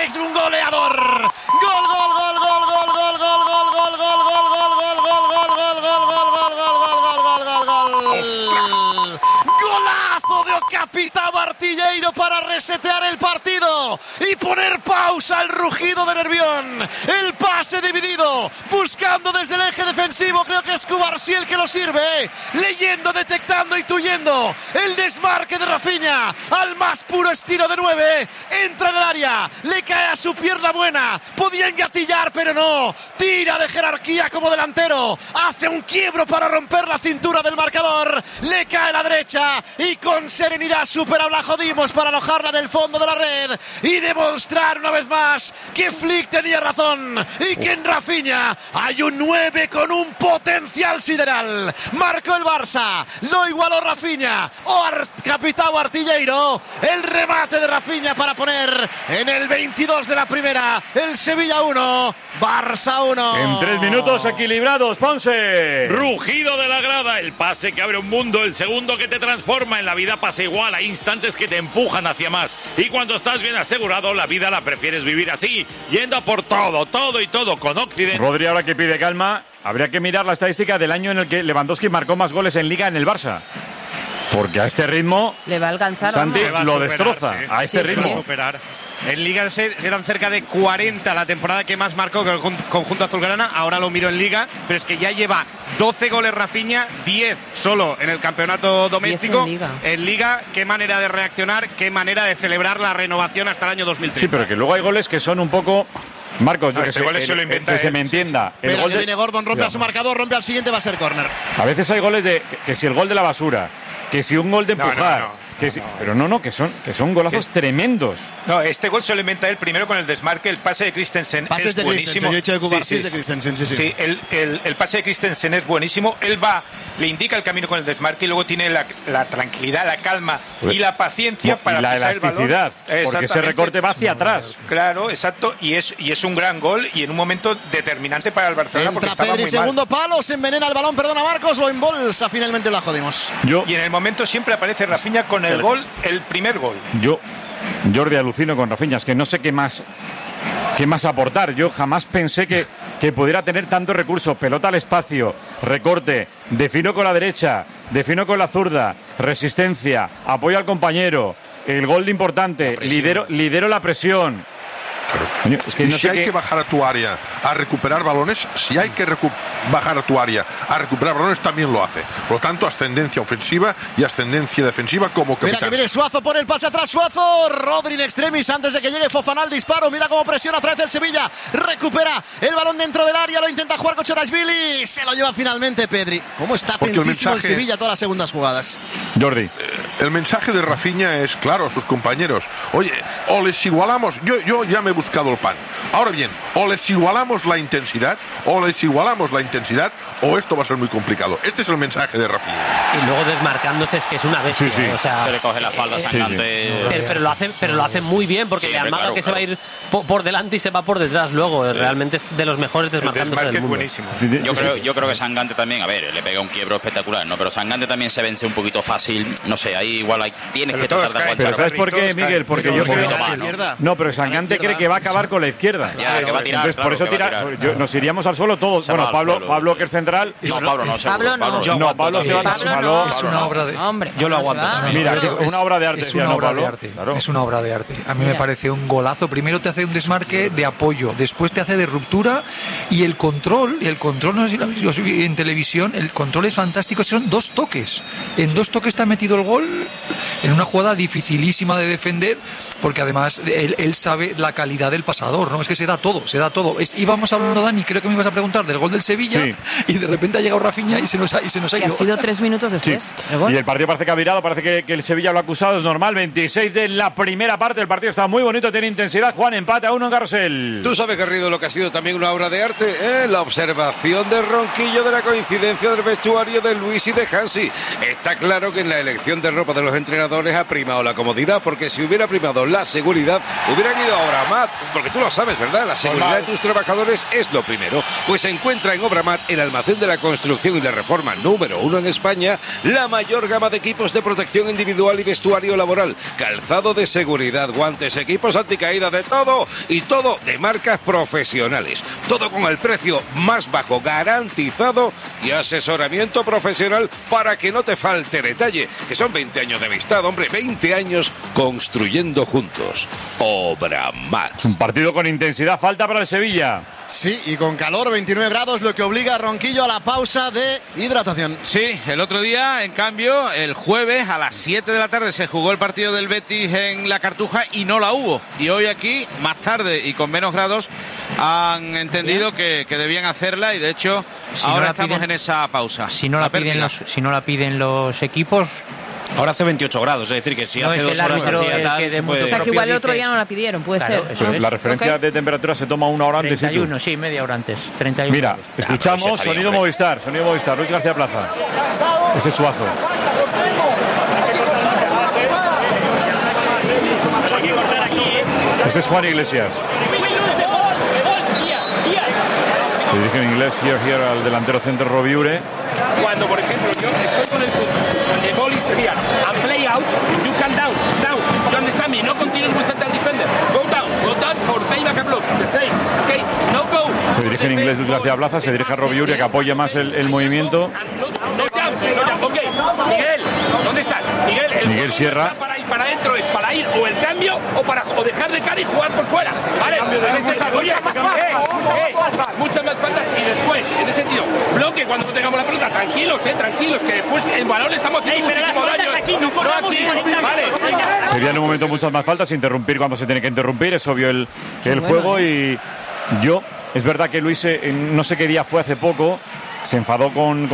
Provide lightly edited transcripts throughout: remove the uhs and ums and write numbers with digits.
es un goleador. Gol, gol, gol, gol, gol, gol, gol, gol, gol, gol, gol, gol, gol, gol, gol, gol, gol, gol. Golazo de Capitão Artilheiro para resetear el partido y poner pausa al rugido de Nervión. El pase dividido, buscando desde el eje defensivo, creo que es Cubarsí el que lo sirve, leyendo, detectando, intuyendo el desmarque de Rafinha al más puro estilo de 9, entra en el área, le cae a su pierna buena, podía engatillar pero no, tira de jerarquía como delantero, hace un quiebro para romper la cintura del marcador, le cae a la derecha y con serenidad supera a Vlaho Dimos para alojarla en el fondo de la red y demostrar una vez más que Flick tenía razón y que en Rafinha hay un 9 con un potencial sideral. Marcó el Barça, lo igualó Rafinha o Capitão Artilheiro, el remate de Rafinha para poner en el 22 de la primera el Sevilla 1, Barça 1. En 3 minutos equilibrados, Ponce. Rugido de la grada, el pase que abre un mundo, el segundo que te transforma. En la vida pasa igual, hay instantes que te empujan hacia más y cuando estás bien asegurado la vida la prefieres vivir así, yendo a por todo, todo y todo con Occident. Rodri, ahora que pide calma, habría que mirar la estadística del año en el que Lewandowski marcó más goles en Liga en el Barça. Porque a este ritmo le va a alcanzar, Santi ¿no? lo destroza. Sí. A este ritmo. Va a superar. En Liga eran cerca de 40 la temporada que más marcó con el conjunto azulgrana. Ahora lo miro en Liga, pero es que ya lleva 12 goles Rafinha, 10 solo en el campeonato doméstico. En Liga, qué manera de reaccionar, qué manera de celebrar la renovación hasta el año 2030. Sí, pero que luego hay goles que son un poco... Marcos, este gol se lo inventa que se él, me entienda. Pero se viene Gordon, rompe a su marcador, rompe al siguiente, va a ser córner. A veces hay goles de que si el gol de la basura, que si un gol de empujar. Pero que son golazos tremendos. No, este gol se lo inventa él primero con el desmarque, el pase de Christensen es buenísimo. Yo he hecho de Cubarsí de Christensen, sí, el pase de Christensen es buenísimo. Él le indica el camino con el desmarque y luego tiene la tranquilidad, la calma y la paciencia para la pisar elasticidad, el balón. porque ese recorte va hacia atrás. Claro, exacto, y es un gran gol y en un momento determinante para el Barcelona porque entra estaba Pedri, muy mal. segundo palo, se envenena el balón, perdona Marcos, lo embolsa, finalmente la jodimos. Y en el momento siempre aparece Rafinha con el gol, el primer gol. Jordi, alucino con Rafinha, es que no sé qué más aportar. Yo jamás pensé que pudiera tener tantos recursos. Pelota al espacio, recorte, defino con la derecha, defino con la zurda, resistencia, apoyo al compañero, el gol de importante, lidero la presión. Coño, es que no si hay que bajar a tu área a recuperar balones, si hay que bajar a tu área a recuperar balones, también lo hace. Por lo tanto, ascendencia ofensiva y ascendencia defensiva como capitán. Mira que viene Suazo por el pase atrás, Suazo, Rodri in extremis antes de que llegue Fofana al disparo. Mira cómo presiona otra vez el Sevilla, recupera el balón dentro del área, lo intenta jugar con Chorashvili, se lo lleva finalmente Pedri. Cómo está atentísimo el Sevilla todas las segundas jugadas. Jordi, el mensaje de Rafinha es claro a sus compañeros. Oye, o les igualamos, yo ya me he buscado el pan. Ahora bien, o les igualamos la intensidad, o esto va a ser muy complicado. Este es el mensaje de Rafinha. Y luego desmarcándose es que es una bestia. Sí. O sea, Se le coge la espalda Sangante. Pero lo hace muy bien porque le amaga que se va a ir por delante y se va por detrás luego. Realmente es de los mejores desmarcándose del mundo. Es buenísimo. Yo creo que Sangante también, a ver, le pega un quiebro espectacular, ¿no? Pero Sangante también se vence un poquito fácil. No sé, ahí igual tienes que tratar de aguantar. Pero ¿sabes por qué, Miguel? Porque yo creo... No, pero Sangante cree que va a acabar con la izquierda. Ya, que va a tirar. Entonces, por eso nos iríamos al suelo todos. Bueno, Pablo que es central. No, Pablo no. Pablo se va a... Es una obra de... Yo lo aguanto. Mira, una obra de arte. Es una obra de arte. Es una obra de arte. A mí me parece un golazo. Primero te hace un desmarque de apoyo, después te hace de ruptura y el control, no sé si lo habéis visto en televisión, el control es fantástico. Son 2 toques. En 2 toques te ha metido el gol en una jugada dificilísima de defender, porque además él sabe la calidad del pasador, ¿no? Es que se da todo. Íbamos hablando, Dani, creo que me ibas a preguntar del gol del Sevilla, y de repente ha llegado Rafinha y se nos ha ido. Ha sido 3 minutos después. Sí. Y el partido parece que ha virado, parece que el Sevilla lo ha acusado, es normal. 26 de la primera parte, el partido está muy bonito, tiene intensidad. Juan, empate a 1 en Carrusel. Tú sabes, Garrido, lo que ha sido también una obra de arte, la observación del ronquillo de la coincidencia del vestuario de Luis y de Hansi. Está claro que en la elección de ropa de los entrenadores ha primado la comodidad, porque si hubiera primado la seguridad, hubieran ido ahora a Matt, porque tú lo sabes, ¿verdad? La seguridad seguridad de tus trabajadores es lo primero. Pues encuentra en Obramat, el almacén de la construcción y la reforma número 1 en España, la mayor gama de equipos de protección individual y vestuario laboral, calzado de seguridad, guantes, equipos anticaída, de todo y todo de marcas profesionales. Todo con el precio más bajo garantizado y asesoramiento profesional para que no te falte detalle, que son 20 años de amistad, hombre, 20 años construyendo juntos. Obramat. Un partido con intensidad, falta para el Sevilla. Sí, y con calor, 29 grados, lo que obliga a Ronquillo a la pausa de hidratación. Sí, el otro día, en cambio, el jueves a las 7 de la tarde se jugó el partido del Betis en la Cartuja y no la hubo. Y hoy aquí, más tarde y con menos grados, han entendido que debían hacerla y de hecho ahora estamos en esa pausa. Si no la piden los equipos. Ahora hace 28 grados, es decir, que si no hace 2 horas hacía tal... O sea, que igual el otro día no la pidieron, puede ser. La referencia de temperatura se toma una hora antes. 31, sí, media hora antes. 31 Mira, grados. escuchamos sonido Movistar, Luis García Plaza. Ese es Suazo. Ese es Juan Iglesias. Se dirige en inglés here al delantero centro Robiure. Cuando, por ejemplo, yo estoy con el punto, the ball is here, and play out, you can down, you understand me, no continue with central defender, go down for payback and block, the same, okay, no go. Se dirige en inglés Luis García Plaza, se dirige a Robiure que apoya más el movimiento. No jump, ok, Miguel, ¿dónde está? Miguel Sierra. Para adentro es para ir o el cambio o dejar de cara y jugar por fuera, ¿vale? Muchas más faltas y después, en ese sentido, bloque cuando no tengamos la pelota, tranquilos, que después el balón le estamos haciendo muchísimo daño. Vale. Pedía en un momento muchas más faltas, interrumpir cuando se tiene que interrumpir, es obvio el juego y es verdad que Luis, no sé qué día fue hace poco, se enfadó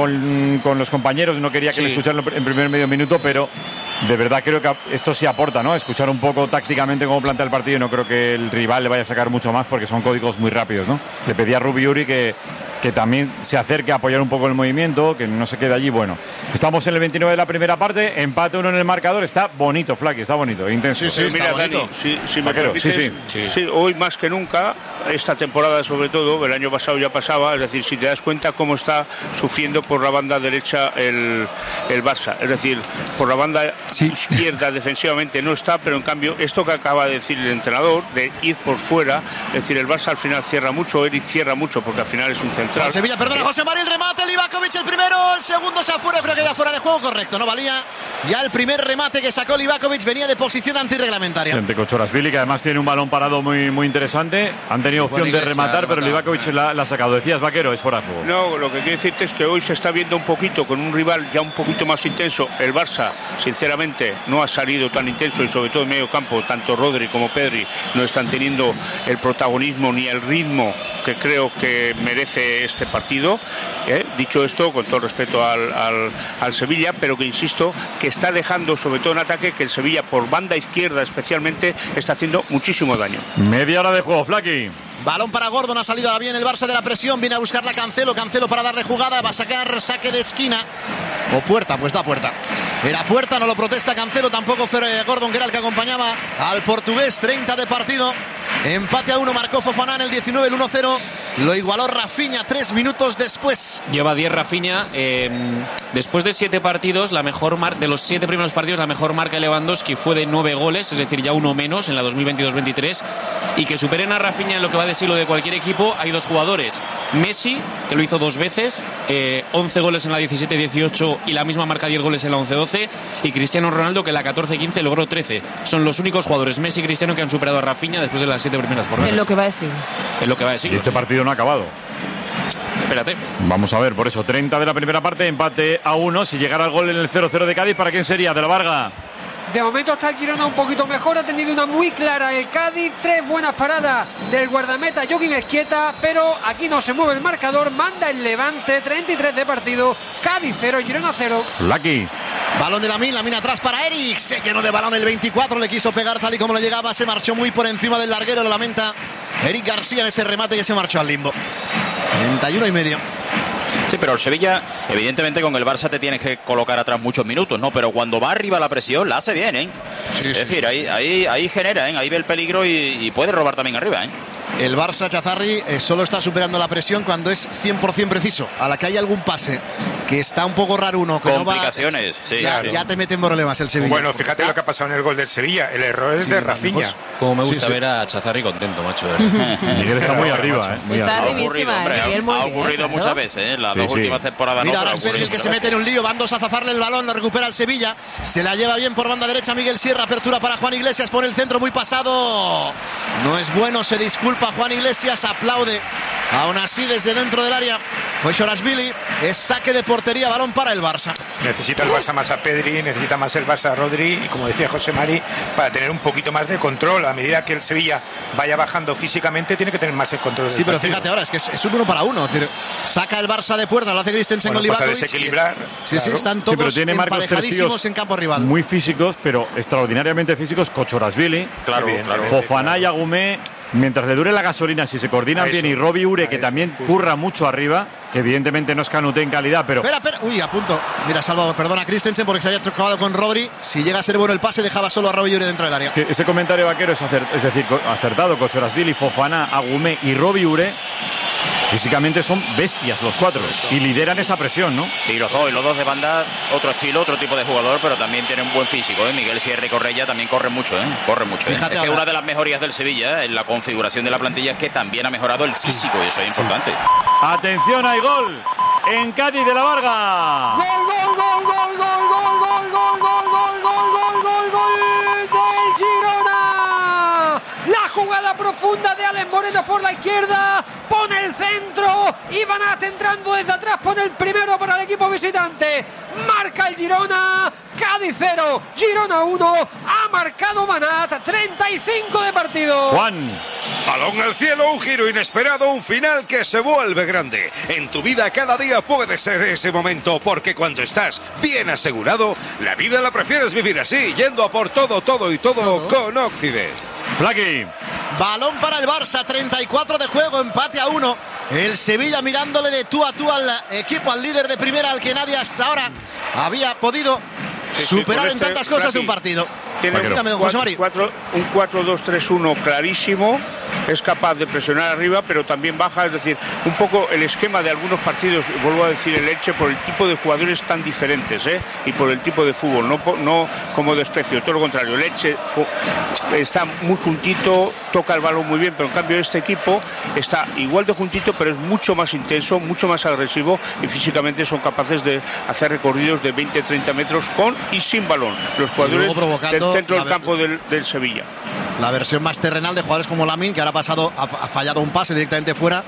con los compañeros, no quería que le escucharan en primer medio minuto, pero de verdad creo que esto sí aporta, ¿no? Escuchar un poco tácticamente cómo plantea el partido y no creo que el rival le vaya a sacar mucho más porque son códigos muy rápidos, ¿no? Le pedía a Rubiuri que también se acerque a apoyar un poco el movimiento, que no se quede allí. Bueno, estamos en el 29 de la primera parte, empate 1 en el marcador, está bonito, Flaky, está bonito, intenso. Sí, mira, Dani, si me permites, sí, hoy más que nunca, esta temporada sobre todo, el año pasado ya pasaba, es decir, si te das cuenta cómo está sufriendo por la banda derecha el Barça, es decir, por la banda izquierda defensivamente no está, pero en cambio esto que acaba de decir el entrenador, de ir por fuera, es decir, el Barça al final cierra mucho, Eric cierra mucho, porque al final es un central. Sevilla, perdona, José María, el remate, Livakovic el primero, el segundo se afuera, creo que ya fuera de juego, correcto, no valía. Ya el primer remate que sacó Livakovic venía de posición antirreglamentaria. Gente Cochorasvili, que además tiene un balón parado muy interesante. Han tenido opción de rematar, pero Livakovic la ha sacado. Decías, Vaquero, es fuera de juego. No, lo que quiero decirte es que hoy se está viendo un poquito con un rival ya un poquito más intenso. El Barça, sinceramente, no ha salido tan intenso y sobre todo en medio campo, tanto Rodri como Pedri no están teniendo el protagonismo ni el ritmo que creo que merece este partido. Dicho esto, con todo respeto al Sevilla, pero que insisto, que está dejando, sobre todo en ataque, que el Sevilla por banda izquierda especialmente está haciendo muchísimo daño. Media hora de juego, Flaky. Balón para Gordon, ha salido bien el Barça de la presión, viene a buscarla Cancelo para darle jugada, va a sacar saque de esquina o puerta, pues da puerta. Era puerta, no lo protesta Cancelo, tampoco fue Gordon, que era el que acompañaba al portugués. 30 de partido, empate a 1, marcó Fofana en el 19, el 1-0, lo igualó Rafinha 3 minutos después. Lleva 10 Rafinha, después de 7 partidos, la mejor de los 7 primeros partidos, la mejor marca de Lewandowski fue de 9 goles, es decir, ya uno menos en la 2022-23, y que superen a Rafinha en lo que va de siglo de cualquier equipo, hay 2 jugadores. Messi, que lo hizo 2 veces, 11 goles en la 17-18 y la misma marca 10 goles en la 11-12, y Cristiano Ronaldo, que en la 14-15 logró 13. Son los únicos jugadores, Messi y Cristiano, que han superado a Rafinha después de las 7 primeras jornadas. En lo que va de siglo. En lo que va de siglo. Y este partido no ha acabado. Espérate. Vamos a ver, por eso, 30 de la primera parte, empate a 1. Si llegara el gol en el 0-0 de Cádiz, ¿para quién sería? De la Varga. De momento está el Girona un poquito mejor, ha tenido una muy clara el Cádiz, 3 buenas paradas del guardameta Joaquín Esquieta, pero aquí no se mueve el marcador, manda el Levante, 33 de partido, Cádiz 0, Girona 0. Lucky. Balón de Lamine atrás para Eric, se llenó de balón el 24, le quiso pegar tal y como le llegaba, se marchó muy por encima del larguero, lo lamenta Eric García en ese remate que se marchó al limbo. 31,5. Sí, pero el Sevilla, evidentemente con el Barça te tienes que colocar atrás muchos minutos, ¿no? Pero cuando va arriba la presión, la hace bien, ¿eh? Sí, es decir, ahí genera, ¿eh? Ahí ve el peligro y puede robar también arriba, ¿eh? El Barça, Chazarri, solo está superando la presión cuando es 100% preciso. A la que hay algún pase que está un poco raro uno, que complicaciones, no va, sí. Ya te mete en problemas el Sevilla. Bueno, fíjate lo que ha pasado en el gol del Sevilla. El error es de Rafinha. Como me gusta ver a Chazarri contento, macho. Miguel está muy arriba, Está arribísima, ha ocurrido muchas veces, las dos últimas temporadas. Mira, ahora es el que se mete en un lío, van dos a zafarle el balón, lo recupera el Sevilla, se la lleva bien por banda derecha Miguel Sierra, apertura para Juan Iglesias, pone el centro muy pasado, no es bueno, se disculpa Juan Iglesias, aplaude, aún así desde dentro del área, Kočorashvili, es saque de portería, balón para el Barça. Necesita el Barça más a Pedri, necesita más el Barça a Rodri, y como decía José Mari, para tener un poquito más de control, a medida que el Sevilla vaya bajando físicamente, tiene que tener más el control del Sí, pero partido. fíjate ahora, es que es un 1 para 1, es decir, saca el Barça de puerta, lo hace Christensen con Pues a Livakovic. desequilibrar. Sí, claro. están todos pero tiene Marcos tres emparejadísimos tíos en campo rival. muy físicos, pero extraordinariamente físicos. Kočorashvili, Claro. Fofana y Agumé, mientras le dure la gasolina, si se coordinan bien, y Robbie Ure, que también curra mucho arriba, que evidentemente no es Canute en calidad, pero... Espera, uy, a punto. Mira, Salvador, perdona a Christensen porque se había chocado con Rodri. Si llega a ser bueno el pase, dejaba solo a Robbie Ure dentro del área. Es que ese comentario vaquero es decir, acertado. Kočorashvili, Fofana, Agumé y Robbie Ure físicamente son bestias los cuatro y lideran esa presión, ¿no? Y los dos de banda, otro estilo, otro tipo de jugador, pero también tienen un buen físico, ¿eh? Miguel Sierra y Correia también corren mucho, ¿eh? Corren mucho. Fíjate Es que ahora. una de las mejorías del Sevilla en la configuración de la plantilla es que también ha mejorado el físico, y eso es importante. Atención, hay gol en Cádiz de la Varga. Gol del Girona. La jugada profunda de Alex Moreno por la izquierda, pone el centro, Ibanat entrando desde atrás, pone el primero para el equipo visitante, marca el Girona, Cádiz 0, Girona 1, ha marcado Banat, 35 de partido. Juan. Balón al cielo, un giro inesperado, un final que se vuelve grande. En tu vida cada día puede ser ese momento, porque cuando estás bien asegurado, la vida la prefieres vivir así, yendo a por todo con Occident. Flaqui. Balón para el Barça, 34 de juego, empate a 1. El Sevilla mirándole de tú a tú al equipo, al líder de primera, al que nadie hasta ahora había podido superar en tantas cosas de un partido. Tiene Dígame, don José Mari. un 4-2-3-1 clarísimo, es capaz de presionar arriba, pero también baja, es decir, un poco el esquema de algunos partidos, vuelvo a decir, el Elche, por el tipo de jugadores tan diferentes, y por el tipo de fútbol, no como desprecio, todo lo contrario, el Elche está muy juntito, toca el balón muy bien, pero en cambio este equipo está igual de juntito, pero es mucho más intenso, mucho más agresivo, y físicamente son capaces de hacer recorridos de 20-30 metros con y sin balón, los jugadores del centro del campo del Sevilla. La versión más terrenal de jugadores como Lamine, que ahora ha fallado un pase directamente fuera,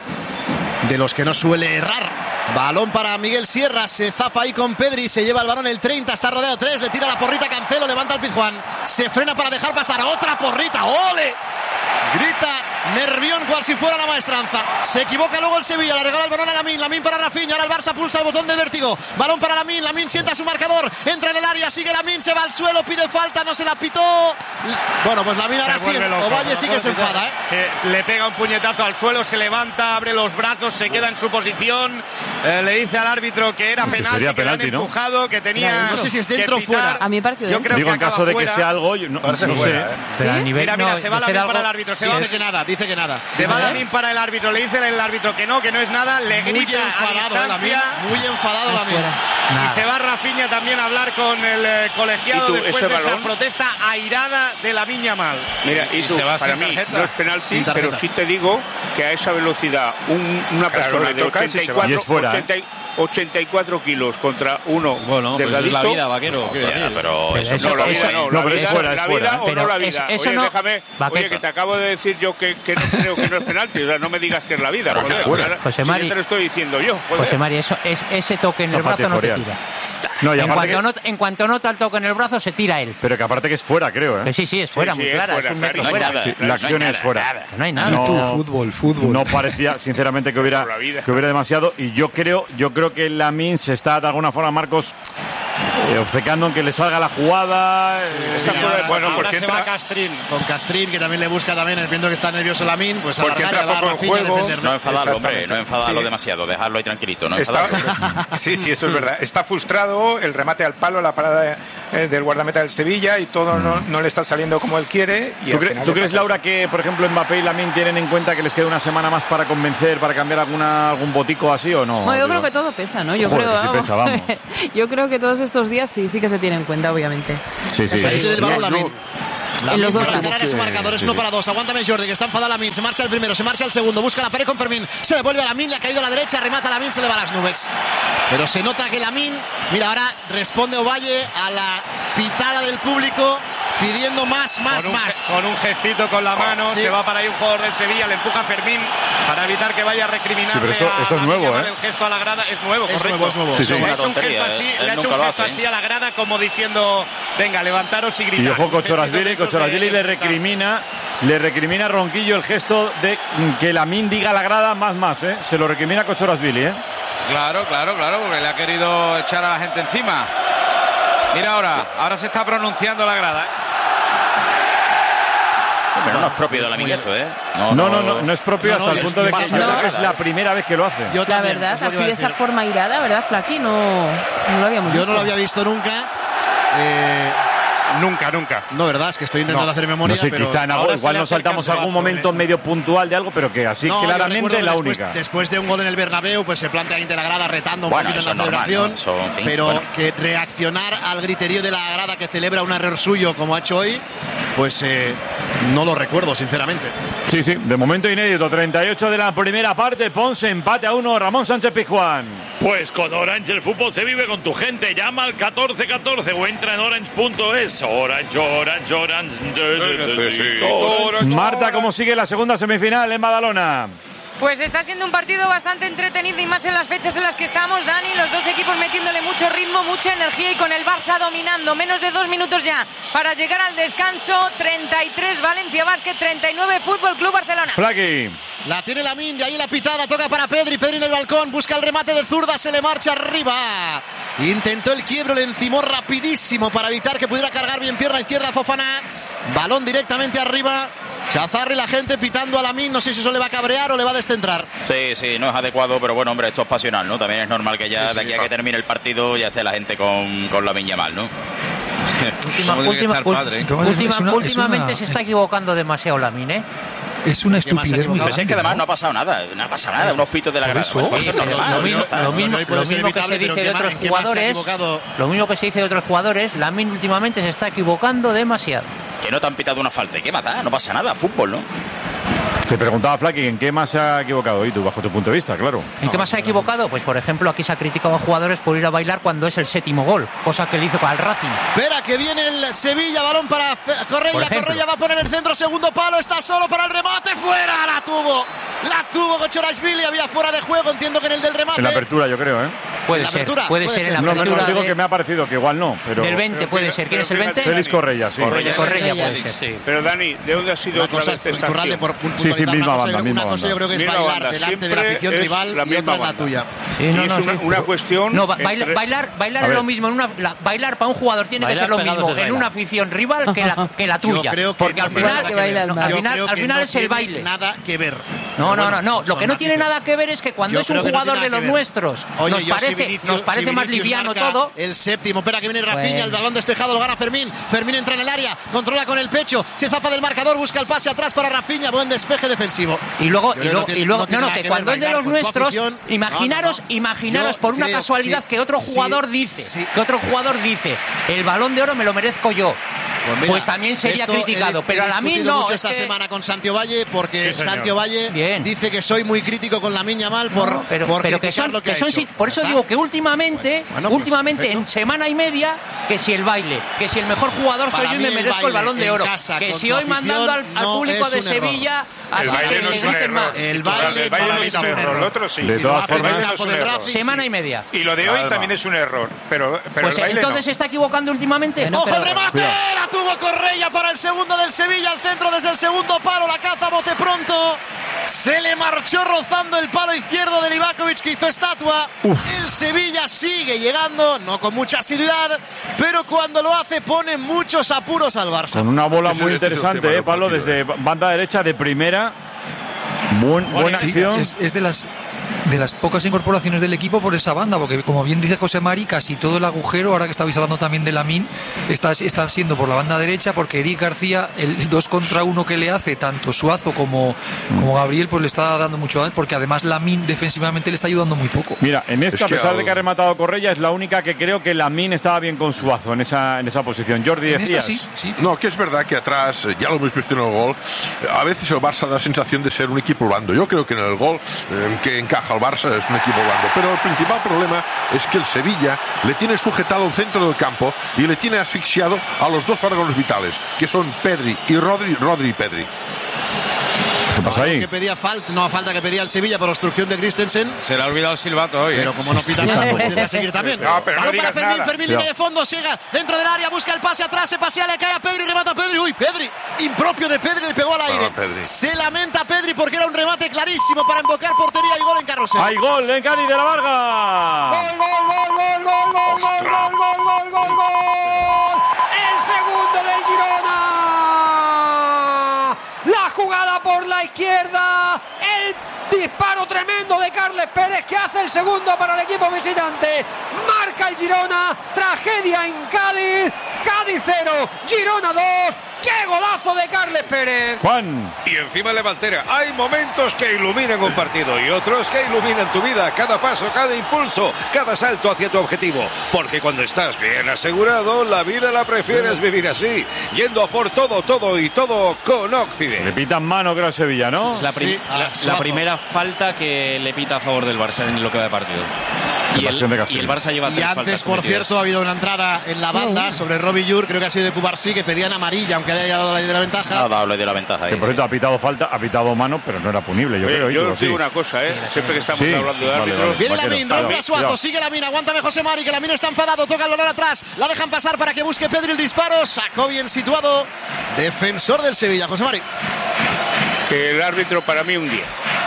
de los que no suele errar. Balón para Miguel Sierra, se zafa ahí con Pedri, se lleva el balón el 30, está rodeado 3, le tira la porrita Cancelo, levanta el Pizjuán, se frena para dejar pasar otra porrita, ¡ole! Grita Nervión cual si fuera la maestranza. Se equivoca luego el Sevilla, le regala el balón a Lamine para Rafinha, ahora el Barça pulsa el botón del vértigo. Balón para Lamine sienta su marcador, entra en el área, sigue Lamine, se va al suelo, pide falta, no se la pitó. Bueno, pues Lamine ahora sí, Ovalle sí que se enfada, le pega un puñetazo al suelo, se levanta, abre los brazos, se queda en su posición, le dice al árbitro que era penalti, que le han empujado, que tenía... No sé si es dentro o fuera. A mí me pareció Yo creo Digo, que en caso de que sea algo, no sé. Pero a nivel, Mira, se va de Lamine ser algo- para el árbitro, Dice que nada. Se va Lamine para el árbitro, le dice el árbitro que no es nada, le Muy grita enfadado, a distancia, muy enfadado Lamine. y se va Rafinha también a hablar con el colegiado ¿Y tú, después ese de esa balón? protesta airada de Lamine Yamal. Mira, y tú, se va para sin mí tarjeta. no es penalti, Sin tarjeta. pero sí te digo que a esa velocidad una persona le de tocas y se va. 84, Y es fuera, 84 kilos contra uno Bueno, pues es delgadito. la vida, vaquero. quiero Ya, decir. pero eso No, la vida no, no, la pero es vida, fuera, la es fuera. vida o Pero no la vida. eso Oye, no- déjame, Vaquero. oye, que te acabo de decir yo que no creo que no es penalti, o sea, no me digas que es la vida. Joder, fuera. José si Mari- ya te lo estoy diciendo yo. Joder. José Mari, eso es ese toque en el brazo no te Zapate tira. No, y En aparte cuanto nota el toque en el brazo, se tira él. pero que aparte que es fuera, creo, Que sí, es fuera, muy es clara, fuera, es un metro clarísimo. fuera. Sí, la acción es fuera. No hay nada. No, Fútbol. No parecía, sinceramente, que hubiera demasiado. Y yo creo que Lamine se está, de alguna forma, Marcos, obcecando en que le salga la jugada. Bueno, ahora porque se entra va Castrín, con Castrín, que también le busca también, viendo que está nervioso Lamine, pues a Porque largar, entra va poco en Rafinha a juego. defenderlo. No enfadarlo, hombre, Exactamente. no enfadarlo Sí. demasiado, dejarlo ahí tranquilito, no Está- enfadarlo. sí, eso es verdad. Está frustrado, el remate al palo, la parada del guardameta del Sevilla y todo no le está saliendo como él quiere. Y ¿Tú crees, Laura, que por ejemplo Mbappé y Lamine tienen en cuenta que les queda una semana más para convencer, para cambiar algún botico así o no? Bueno, yo creo que todo pesa, ¿no? Yo creo, sí pesa, vamos. Yo creo que todos estos días sí que se tienen en cuenta, obviamente. Sí. En los dos laterales su marcador es 1-2. Aguántame Jordi, que está enfadado Lamine. Se marcha el primero, se marcha el segundo. Busca la pared con Fermín. Se devuelve a Lamine, le ha caído a la derecha. Remata a Lamine, se le va a las nubes. Pero se nota que Lamine, mira, ahora responde Ovalle a la pitada del público pidiendo más. Con un gestito con la mano, se va para ahí un jugador del Sevilla, le empuja a Fermín para evitar que vaya a recriminarle esto es nuevo, el gesto a la grada. Es nuevo, correcto. Es nuevo. Sí. Le ha hecho un gesto así a la grada como diciendo, venga, levantaros y gritad. Y ojo, Cochorasvili le recrimina a Ronquillo el gesto de que Lamine diga a la grada más, ¿eh? Se lo recrimina Cochorasvili, ¿eh? Claro, porque le ha querido echar a la gente encima. Mira ahora se está pronunciando la grada, Pero no es propio de Lamine esto, ¿eh? No es propio hasta el punto de que es la primera vez que lo hace. La verdad, así de esa forma irada, ¿verdad, Flaqui? No lo habíamos visto. Yo no lo había visto nunca. Nunca. No, verdad, es que estoy intentando hacer memoria. No sé, pero quizá igual nos saltamos algún momento medio puntual de algo, pero que así claramente la única. Después de un gol en el Bernabéu, pues se plantea ante la grada retando un poquito en la celebración, pero que reaccionar al griterío de la grada que celebra un error suyo como ha hecho hoy, pues no lo recuerdo, sinceramente. Sí, de momento inédito, 38 de la primera parte, Ponce empate a 1, Ramón Sánchez Pizjuán. Pues con Orange el fútbol se vive con tu gente. Llama al 1414 o entra en orange.es. Orange. Marta, ¿cómo sigue la segunda semifinal en Badalona? Pues está siendo un partido bastante entretenido y más en las fechas en las que estamos, Dani. Los dos equipos metiéndole mucho ritmo, mucha energía y con el Barça dominando. Menos de 2 minutos ya para llegar al descanso. 33 Valencia Basket, 39 Fútbol Club Barcelona. Flaqui. La tiene Lamine, de ahí la pitada, toca para Pedri en el balcón, busca el remate de zurda, se le marcha arriba. Intentó el quiebro, le encimó rapidísimo para evitar que pudiera cargar bien pierna izquierda Fofana. Balón directamente arriba. Chazarri, la gente pitando a Lamine, no sé si eso le va a cabrear o le va a descentrar. Sí, no es adecuado, pero bueno, hombre, esto es pasional, ¿no? También es normal que ya de aquí a que termine el partido ya esté la gente con Lamine Yamal, ¿no? Últimamente se está equivocando demasiado Lamine, ¿eh? Es una estupidez muy grande. Es que además no ha pasado nada, unos pitos de la grada. Lo mismo que se dice de otros jugadores, lo mismo que se dice de otros jugadores, Lamine últimamente se está equivocando demasiado. Que no te han pitado una falta, ¿y qué más da? No pasa nada, fútbol, ¿no? Te preguntaba, Flaqui, ¿en qué más se ha equivocado? Y tú, bajo tu punto de vista, claro. ¿En qué más se ha equivocado? Pues, por ejemplo, aquí se ha criticado a jugadores por ir a bailar cuando es el 7º gol, cosa que le hizo para el Racing. Espera, que viene el Sevilla, balón para Correia va a poner el centro, segundo palo, está solo para el remate, fuera, la tuvo Cochorasvili, había fuera de juego, entiendo que en el del remate. En la apertura, yo creo, ¿eh? Puede ser en la apertura. No digo que me ha parecido que igual no, pero... Del 20 puede ser, ¿quién es el 20? Félix Correia, sí. Correia puede ser. Sí. Pero Dani, ¿de dónde ha sido otra vez esta acción? Sí, misma banda. Una cosa yo creo que es bailar delante de la afición rival y otra es la tuya. Una cuestión... No, bailar es lo mismo. Bailar para un jugador tiene que ser lo mismo en una afición rival que la tuya. Porque al final es el baile. Nada que ver. No. Lo que no tiene nada que ver es que cuando es un jugador de los nuestros nos parece más liviano todo. El séptimo, espera que viene Rafinha, el balón despejado, lo gana Fermín entra en el área, controla con el pecho, se zafa del marcador, busca el pase atrás para Rafinha, buen despeje defensivo. Y luego que cuando es de los nuestros, imaginaros por una casualidad que otro jugador dice, el Balón de Oro me lo merezco yo. Pues también sería criticado, pero a Lamine no. Mucho esta semana con Santi Ovalle, porque Santi Ovalle dice que soy muy crítico con Lamine Yamal por por eso digo que últimamente en semana y media, que si el baile, que si el mejor jugador soy yo y me merezco el Balón de Oro, que si hoy mandando al público de Sevilla, así que le griten más. El baile no es un error, el otro sí. De todas formas, semana y media. Y lo de hoy también es un error, pero pues el baile entonces se está equivocando últimamente. ¡Ojo el remate! La tuvo Correia para el segundo del Sevilla, al centro desde el segundo palo, la caza bote pronto. Se le marchó rozando el palo izquierdo de Livakovic, que hizo estatua. El Sevilla sigue llegando, no con mucha asiduidad, pero cuando lo hace pone muchos apuros al Barça. Con una bola muy interesante, Pablo, desde banda derecha de primera. Buena acción. Es de las... de las pocas incorporaciones del equipo por esa banda, porque como bien dice José Mari, casi todo el agujero, ahora que estabais hablando también de Lamine, está siendo por la banda derecha, porque Eric García, el 2 contra 1 que le hace tanto Suazo como Gabriel, pues le está dando mucho a él, porque además Lamine defensivamente le está ayudando muy poco. Mira, en esta, a pesar de que ha rematado Correia, es la única que creo que Lamine estaba bien con Suazo en esa posición. Jordi, decías. Sí. No, que es verdad que atrás, ya lo hemos visto en el gol, a veces el Barça da la sensación de ser un equipo blando. Yo creo que en el gol que encaja el Barça es un equipo blando, pero el principal problema es que el Sevilla le tiene sujetado el centro del campo y le tiene asfixiado a los dos órganos vitales, que son Pedri y Rodri y Pedri. ¿Qué pasa ahí? Que pedía falta que pedía el Sevilla por obstrucción de Christensen. Se le ha olvidado el silbato hoy. Pero como no pita nada, pues tiene que seguir también. No, pero no digas nada. Fermín línea de fondo, llega dentro del área, busca el pase atrás, se pasea, le cae a Pedri, remata a Pedri. Uy, Pedri, impropio de Pedri, le pegó al aire. Se lamenta Pedri porque era un remate clarísimo para embocar portería y gol en Carrusel. ¡Hay gol en Cádiz de la Varga! ¡Gol! ¡El segundo del Girona! La jugada por la izquierda, el disparo tremendo de Carles Pérez que hace el segundo para el equipo visitante. Marca el Girona, tragedia en Cádiz, Cádiz 0, Girona 2. ¡Qué golazo de Carles Pérez! Juan. Y encima levantera. Hay momentos que iluminan un partido y otros que iluminan tu vida. Cada paso, cada impulso, cada salto hacia tu objetivo. Porque cuando estás bien asegurado, la vida la prefieres vivir así. Yendo a por todo con Occident. Le pitan mano, creo, a Sevilla, ¿no? Es la primera falta que le pita a favor del Barça en lo que va de partido. Y el Barça lleva 3 faltas. Y antes, por cierto, ha habido una entrada en la banda sobre Robbie Llur, creo que ha sido de Cubarsí, que pedían amarilla, aunque le haya dado la ley de la ventaja. Ha dado la ley de la ventaja. Que por cierto ha pitado falta, ha pitado mano, pero no era punible, yo creo. Yo os digo una cosa, siempre que estamos hablando de árbitros. Viene Lamine, rompe a Suazo, sigue Lamine, aguántame José Mari, que Lamine está enfadado, toca el balón atrás, la dejan pasar para que busque Pedri el disparo, sacó bien situado, defensor del Sevilla, José Mari. Que el árbitro para mí un 10.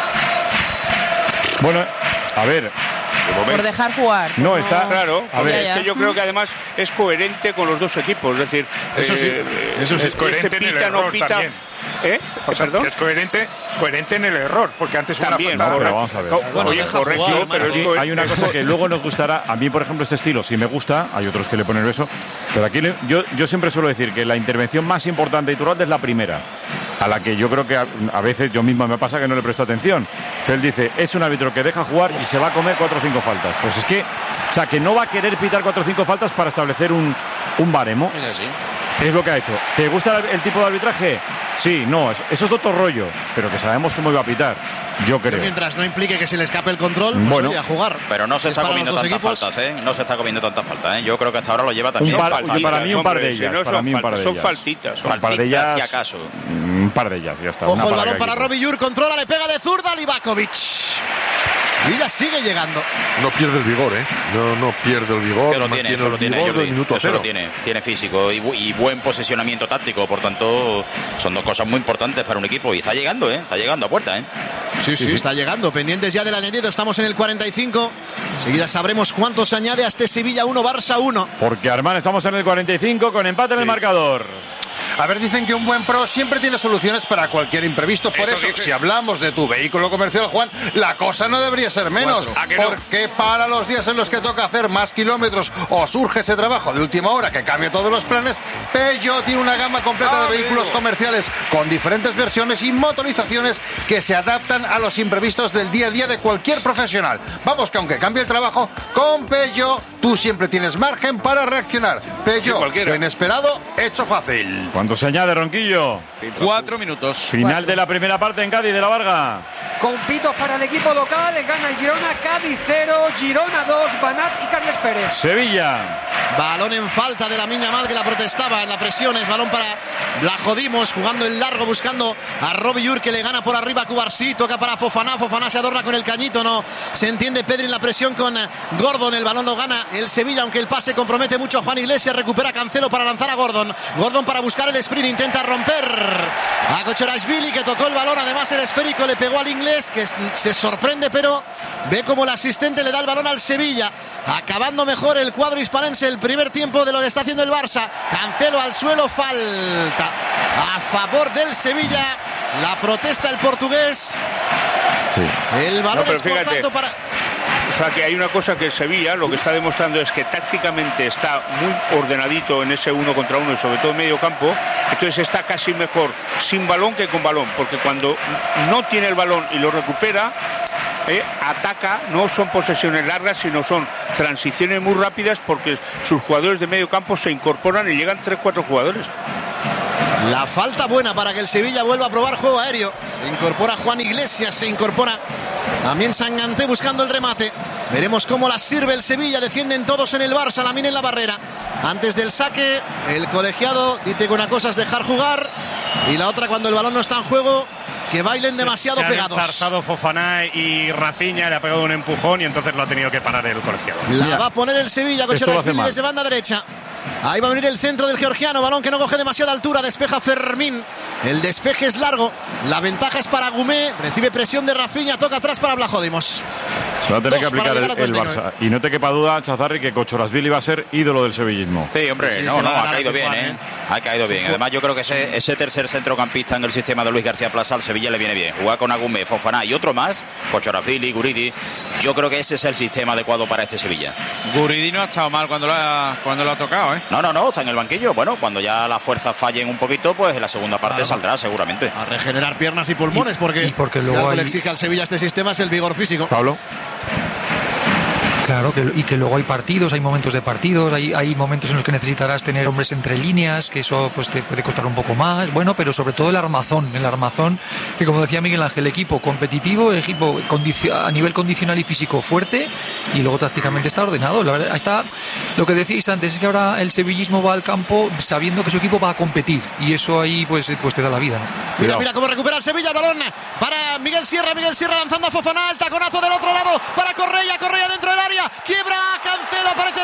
Bueno, a ver. Por dejar jugar. No, está claro. A ver, es que yo creo que además es coherente con los dos equipos. Es decir, eso sí, es coherente en el error también. ¿Perdón? Que es coherente en el error, porque antes también, una falta. Vamos a ver. Correcto, pero es hay una cosa que luego nos gustará. A mí, por ejemplo, este estilo sí me gusta. Hay otros que le ponen eso. Pero aquí yo siempre suelo decir que la intervención más importante y Iturralde es la primera, a la que yo creo que a veces yo mismo me pasa que no le presto atención. Pero él dice, es un árbitro que deja jugar y se va a comer 4 o 5 faltas. Pues es que, o sea, que no va a querer pitar 4 o 5 faltas para establecer un baremo. Es así. Es lo que ha hecho. ¿Te gusta el tipo de arbitraje? Sí, no, eso es otro rollo, pero que sabemos cómo iba a pitar, yo creo. Mientras no implique que se le escape el control, pues bueno, a jugar. Pero no se está comiendo tantas faltas, No se está comiendo tantas faltas, Yo creo que hasta ahora lo lleva también. Para mí un par de ellas. Son faltitas. Un par de ellas, si acaso. Un par de ellas, ya está. Ojo el balón para Robbie Llur, controla, le pega de zurda, Livakovic. Sevilla sigue llegando. No pierde el vigor, No pierde el vigor. Que lo tiene, eso lo tiene, Jordi. Eso lo tiene. Tiene físico y buen posicionamiento táctico. Por tanto, son dos cosas muy importantes para un equipo. Y está llegando, Está llegando a puerta, Sí, está llegando. Pendientes ya del añadido. Estamos en el 45. Enseguida sabremos cuántos añade a este Sevilla 1, Barça 1. Porque, Armán, estamos en el 45 con empate en el marcador. A ver, dicen que un buen pro siempre tiene soluciones para cualquier imprevisto. Por eso si hablamos de tu vehículo comercial, Juan, la cosa no debería ser menos. Porque para los días en los que toca hacer más kilómetros o surge ese trabajo de última hora que cambia todos los planes, Peugeot tiene una gama completa de vehículos comerciales con diferentes versiones y motorizaciones que se adaptan a los imprevistos del día a día de cualquier profesional. Vamos, que aunque cambie el trabajo, con Peugeot tú siempre tienes margen para reaccionar. Peugeot, lo inesperado, hecho fácil. ¿Cuánto se añade, Ronquillo? 4 minutos. Final de la primera parte en Cádiz de la Varga. Con pitos para el equipo local, gana el Girona, Cádiz 0, Girona 2, Banat y Carles Pérez. Sevilla. Balón en falta de Lamine Yamal, que la protestaba en la presión. Es balón para Blajodimos, jugando el largo, buscando a Robbie Llur, que le gana por arriba a Cubarsí. Toca para Fofana, Fofana se adorna con el cañito, no se entiende Pedri en la presión con Gordon. El balón lo gana el Sevilla, aunque el pase compromete mucho a Juan Iglesias. Recupera Cancelo para lanzar a Gordon. Gordon para buscar el sprint, intenta romper a Kochorashvili, que tocó el balón. Además el esférico le pegó al inglés, que se sorprende, pero ve como el asistente le da el balón al Sevilla. Acabando mejor el cuadro hispalense el primer tiempo de lo que está haciendo el Barça. Cancelo al suelo, falta a favor del Sevilla. La protesta el portugués. El balón es por tanto para... O sea, que hay una cosa que Sevilla lo que está demostrando es que tácticamente está muy ordenadito en ese 1 contra 1 y sobre todo en medio campo. Entonces está casi mejor sin balón que con balón, porque cuando no tiene el balón y lo recupera, ataca. No son posesiones largas, sino son transiciones muy rápidas, porque sus jugadores de medio campo se incorporan y llegan 3-4 jugadores. La falta buena para que el Sevilla vuelva a probar juego aéreo. Se incorpora Juan Iglesias, se incorpora también Sanganté buscando el remate. Veremos cómo la sirve el Sevilla. Defienden todos en el Barça, Lamine en la barrera. Antes del saque, el colegiado dice que una cosa es dejar jugar y la otra, cuando el balón no está en juego, que bailen demasiado pegados. Se han enzarzado Fofana y Rafinha, le ha pegado un empujón y entonces lo ha tenido que parar el colegiado. La va a poner el Sevilla con Chorasvili desde banda derecha. Ahí va a venir el centro del georgiano, balón que no coge demasiada altura, despeja Fermín. El despeje es largo, la ventaja es para Gumé, recibe presión de Rafinha, toca atrás para Blahodimos. Se va a tener que aplicar el Barça. Y no te quepa duda, Chazarri, que Chorasvili va a ser ídolo del sevillismo. Sí, hombre, ha caído bien, Ha caído bien. Además, yo creo que ese tercer centrocampista en el sistema de Luis García Plaza al Sevilla le viene bien. Jugar con Agumé, Fofana y otro más, Chorasvili, Guridi. Yo creo que ese es el sistema adecuado para este Sevilla. Guridi no ha estado mal cuando lo ha tocado, ¿eh? No, está en el banquillo. Bueno, cuando ya las fuerzas fallen un poquito, pues en la segunda parte saldrá seguramente. A regenerar piernas y pulmones, porque si luego algo le exige al Sevilla este sistema es el vigor físico. Pablo. Claro, que luego hay partidos, hay momentos de partidos, hay momentos en los que necesitarás tener hombres entre líneas, que eso pues te puede costar un poco más, bueno, pero sobre todo el armazón, que como decía Miguel Ángel, equipo competitivo, equipo a nivel condicional y físico fuerte, y luego tácticamente está ordenado. La verdad, está lo que decíais antes, es que ahora el sevillismo va al campo sabiendo que su equipo va a competir, y eso ahí pues te da la vida, ¿no? Mira cómo recupera el Sevilla, el balón para Miguel Sierra lanzando a Fofana, el taconazo del otro lado para Correia dentro del área. Quiebra, Cancelo, aparece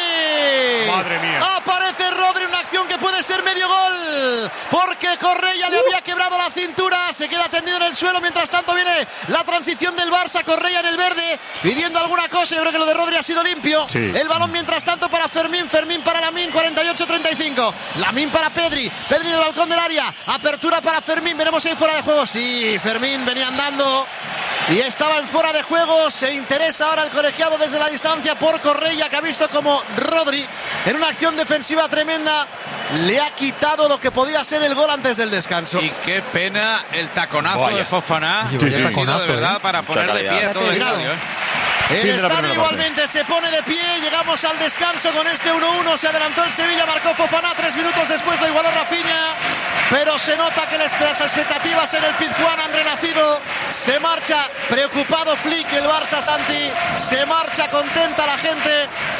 Rodri. Madre mía. Aparece Rodri, una acción que puede ser medio gol, porque Correia le había quebrado la cintura, se queda tendido en el suelo. Mientras tanto viene la transición del Barça, Correia en el verde, pidiendo alguna cosa. Yo creo que lo de Rodri ha sido limpio. Sí. El balón mientras tanto para Fermín para Lamine, 48-35. Lamine para Pedri en el balcón del área, apertura para Fermín, veremos si hay fuera de juego. Sí, Fermín venía andando y estaba en fuera de juego. Se interesa ahora el colegiado desde la distancia por Correia, que ha visto como Rodri, en una acción defensiva tremenda, le ha quitado lo que podía ser el gol antes del descanso. Y qué pena el taconazo de Fofana. Sí, taconazo, de verdad, para poner de pie a todo el estadio. El estadio igualmente se pone de pie. Llegamos al descanso con este 1-1. Se adelantó el Sevilla, marcó Fofana. 3 minutos después lo igualó Rafinha. Pero se nota que las expectativas en el Pizjuán han renacido. Se marcha preocupado Flick, el Barça, Santi. Se marcha contenta la gente.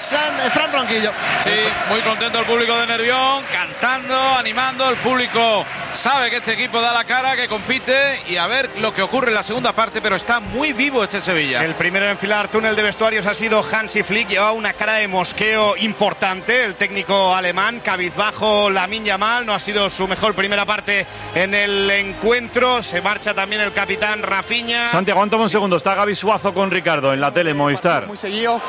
Fran Ronquillo. Sí, muy contento el público de Nervión, cantando, animando. El público sabe que este equipo da la cara, que compite, y a ver lo que ocurre en la segunda parte, pero está muy vivo este Sevilla. El primero en enfilar túnel de vestuarios ha sido Hansi Flick. Llevaba una cara de mosqueo importante el técnico alemán, cabizbajo. Lamine Yamal, no ha sido su mejor primera parte en el encuentro. Se marcha también el capitán Rafinha. Santi, aguántame un segundo, está Gaby Suazo con Ricardo en la tele Movistar. Muy seguido,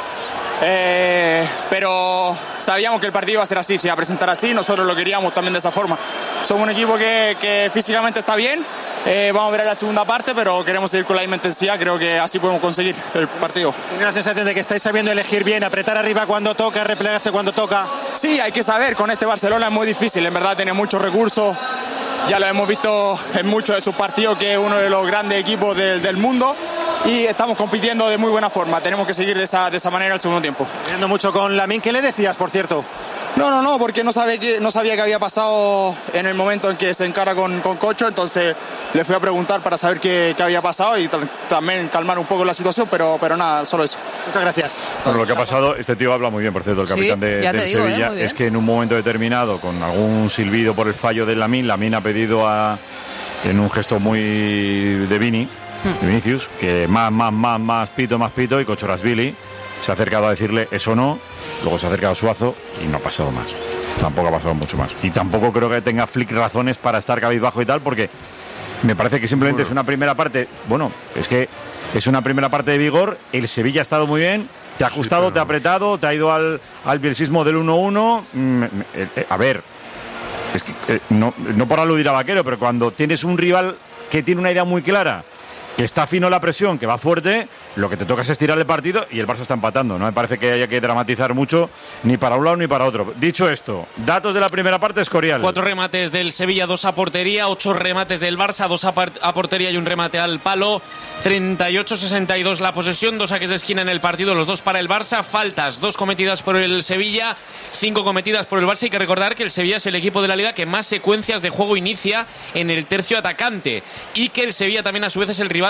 pero sabíamos que el partido iba a ser así, se iba a presentar así, nosotros lo queríamos también de esa forma. Somos un equipo que físicamente está bien, vamos a ver la segunda parte, pero queremos seguir con la misma intensidad, creo que así podemos conseguir el partido. ¿Tiene la sensación de que estáis sabiendo elegir bien, apretar arriba cuando toca, replegarse cuando toca? Sí, hay que saber, con este Barcelona es muy difícil, en verdad tiene muchos recursos, ya lo hemos visto en muchos de sus partidos, que es uno de los grandes equipos del mundo, y estamos compitiendo de muy buena forma. Tenemos que seguir de esa manera el segundo tiempo. Viendo mucho con Lamine, ¿qué le decías, por cierto? No, porque no sabía que había pasado en el momento en que se encara con Cocho, entonces le fui a preguntar para saber qué había pasado y también calmar un poco la situación, pero nada, solo eso. Muchas gracias. Bueno, lo que ha pasado, este tío habla muy bien, por cierto, el capitán del Sevilla, es que en un momento determinado, con algún silbido por el fallo de Lamine ha pedido en un gesto muy de Vinicius, que más pito, y Chorasvili se ha acercado a decirle eso no, luego se ha acercado a Suazo y no ha pasado más. Tampoco ha pasado mucho más. Y tampoco creo que tenga Flick razones para estar cabizbajo y tal, porque me parece que simplemente es una primera parte, es que es una primera parte de vigor, el Sevilla ha estado muy bien, te ha ajustado, te ha apretado, te ha ido al bielsismo del 1-1, a ver, es que no por aludir a Vaquero, pero cuando tienes un rival que tiene una idea muy clara que está fino la presión, que va fuerte, lo que te toca es estirar el partido y el Barça está empatando. No me parece que haya que dramatizar mucho ni para un lado ni para otro. Dicho esto, datos de la primera parte, Escorial. 4 remates del Sevilla, 2 a portería, 8 remates del Barça, 2 a portería y un remate al palo. 38-62 la posesión, 2 saques de esquina en el partido, los 2 para el Barça. Faltas, 2 cometidas por el Sevilla, 5 cometidas por el Barça. Hay que recordar que el Sevilla es el equipo de la Liga que más secuencias de juego inicia en el tercio atacante y que el Sevilla también a su vez es el rival